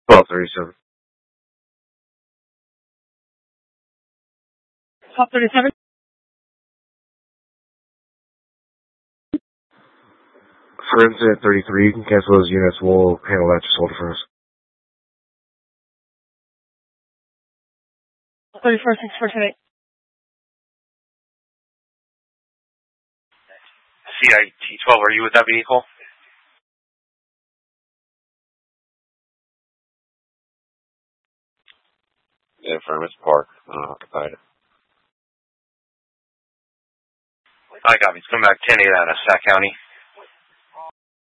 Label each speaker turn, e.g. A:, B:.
A: 1237.
B: 1237.
A: Friends at 33, you can cancel those units. We'll handle that. Just hold it for us.
B: 34, 6428.
C: CIT-12, are you with that vehicle?
D: Yeah, from its park, occupied.
C: I got it. It's coming back 10-8 out of Sac County.